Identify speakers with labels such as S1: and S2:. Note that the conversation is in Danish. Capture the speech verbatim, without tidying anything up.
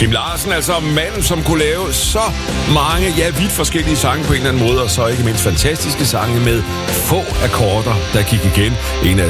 S1: Kim Larsen, altså manden, som kunne lave så mange, ja, vidt forskellige sange på en eller anden måde, og så ikke mindst fantastiske sange med få akkorder, der gik igen. En af